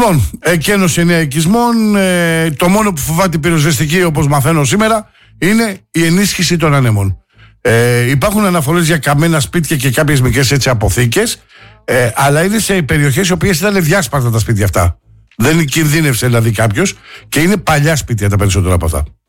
Λοιπόν, εκένωση νέα οικισμών. Το μόνο που φοβάται η πυροσβεστική, όπως μαθαίνω σήμερα, είναι η ενίσχυση των ανέμων. Υπάρχουν αναφορές για καμένα σπίτια και κάποιες μικρές έτσι αποθήκες, αλλά είναι σε περιοχές οι οποίες ήταν διάσπαρτα τα σπίτια αυτά. Δεν κινδύνευσε δηλαδή κάποιος, και είναι παλιά σπίτια τα περισσότερα από αυτά.